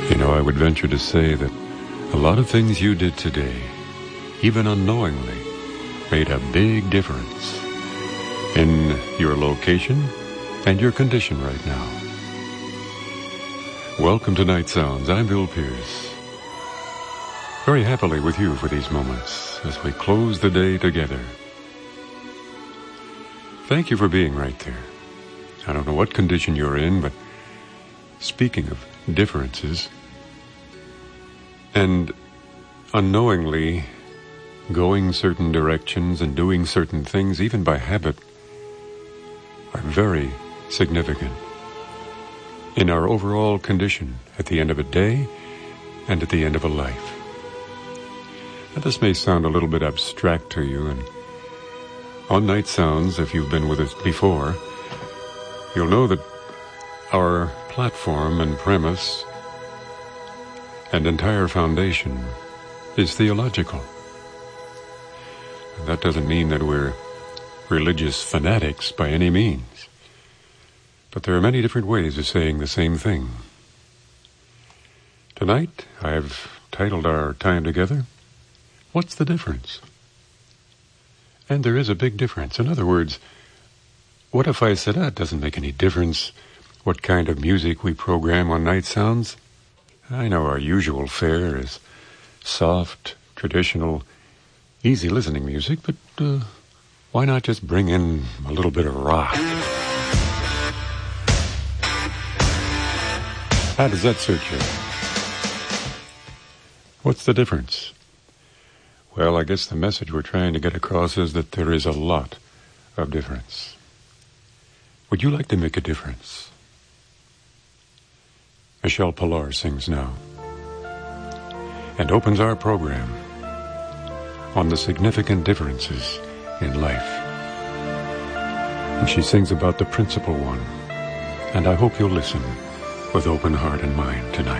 You know, I would venture to say that a lot of things you did today, even unknowingly, made a big difference in your location and your condition right now. Welcome to Night Sounds. I'm Bill Pierce. Very happily with you for these moments as we close the day together. Thank you for being right there. I don't know what condition you're in, but speaking of differences, and unknowingly going certain directions and doing certain things, even by habit, are very significant in our overall condition at the end of a day and at the end of a life. Now, this may sound a little bit abstract to you, and on Night Sounds, if you've been with us before, you'll know that our platform and premise and entire foundation is theological. That doesn't mean that we're religious fanatics by any means, but there are many different ways of saying the same thing. Tonight, I've titled our time together, What's the Difference? And there is a big difference. In other words, what if I said, it doesn't make any difference what kind of music we program on Night Sounds? I know our usual fare is soft, traditional, easy listening music, but why not just bring in a little bit of rock? How does that suit you? What's the difference? Well, I guess the message we're trying to get across is that there is a lot of difference. Would you like to make a difference? Michelle Pillar sings now and opens our program on the significant differences in life. And she sings about the principal one, and I hope you'll listen with open heart and mind tonight.